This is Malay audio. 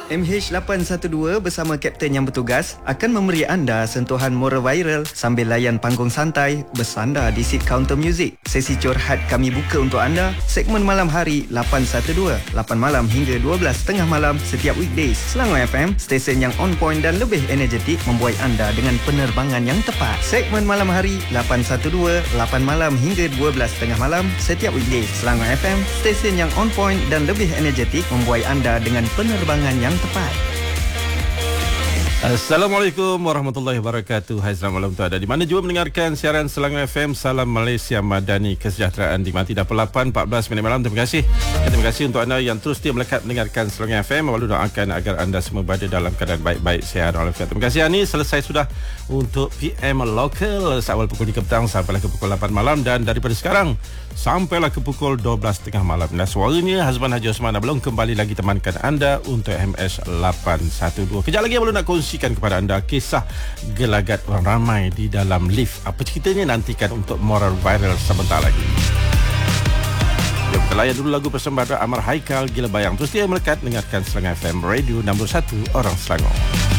MH812 bersama Kapten yang bertugas akan memberi anda sentuhan moral viral sambil layan panggung santai bersandar di seat counter music. Sesi curhat kami buka untuk anda, segmen malam hari 812, 8 malam hingga 12 tengah malam setiap weekdays. Selangor FM, stesen yang on point dan lebih energetik membuai anda dengan penerbangan yang tepat. Segmen malam hari 812, 8 malam hingga 12 tengah malam setiap weekdays. Selangor FM, stesen yang on point dan lebih energetik membuai anda dengan penerbangan yang tepat. Assalamualaikum warahmatullahi wabarakatuh. Hai, selamat malam tuan-tuan. Di mana juga mendengarkan siaran Selangor FM. Salam Malaysia Madani, kesejahteraan dimati. Dah pukul 8:14 malam. Terima kasih. Terima kasih untuk anda yang terus setia melekat mendengarkan Selangor FM. Lalu doakan agar anda semua berada dalam keadaan baik-baik, sihat walafiat. Terima kasih Ani. Selesai sudah untuk PM Local awal pukul 3 petang sampailah ke pukul 8 malam, dan daripada sekarang sampailah ke pukul 12 tengah malam. Dan suaranya Hazman Haji Osman belum kembali lagi temankan anda untuk MS 812. Kejap lagi belum nak kongsikan kepada anda kisah gelagat orang ramai di dalam lift. Apa ceritanya, nantikan untuk moral viral sebentar lagi. Jom kita layan dulu lagu persembahan Amar Haikal, Gila Bayang. Terus dia melekat dengarkan Selangor FM, radio nombor 1 orang Selangor.